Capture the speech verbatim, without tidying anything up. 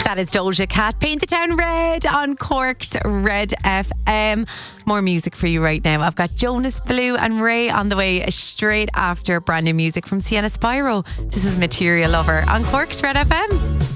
That is Doja Cat, Paint the Town Red on Cork's Red F M. More music for you right now. I've got Jonas Blue and Ray on the way straight after brand new music from Sienna Spyro. This is Material Lover on Cork's Red F M.